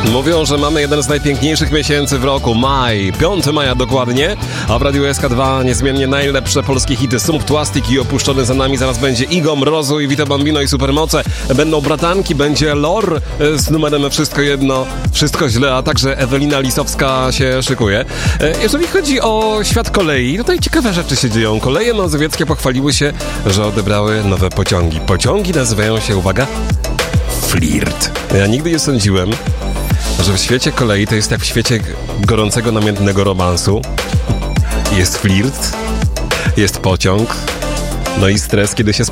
Mówią, że mamy jeden z najpiękniejszych miesięcy w roku, maj, 5 maja dokładnie, a w Radiu SK2 niezmiennie najlepsze polskie hity. Sump Plastik i Opuszczony za nami, zaraz będzie Igo, Mrozu i Vito Bambino i Supermoce. Będą bratanki, będzie Lor z numerem Wszystko jedno, wszystko źle, a także Ewelina Lisowska się szykuje. Jeżeli chodzi o świat kolei, tutaj ciekawe rzeczy się dzieją. Koleje mazowieckie pochwaliły się, że odebrały nowe pociągi. Pociągi nazywają się, uwaga, Flirt. Ja nigdy nie sądziłem, że w świecie kolei to jest jak w świecie gorącego, namiętnego romansu. Jest flirt, jest pociąg, no i stres, kiedy się